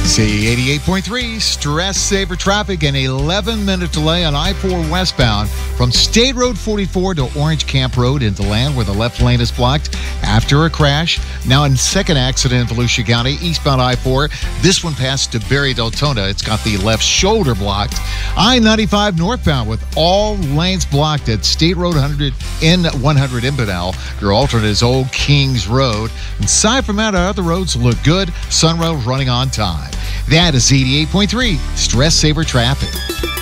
See 88.3 stress saver traffic, an 11-minute delay on I-4 westbound from State Road 44 to Orange Camp Road into Land where the left lane is blocked after a crash. Now in second accident in Volusia County, eastbound I-4. This one passed to Barry Deltona. It's got the left shoulder blocked. I-95 northbound with all lanes blocked at State Road 100 in 100 in Bunnell. Your alternate is Old Kings Road. And aside from that, our other roads look good. Sunrail running on time. That is 88.3 stress saver traffic.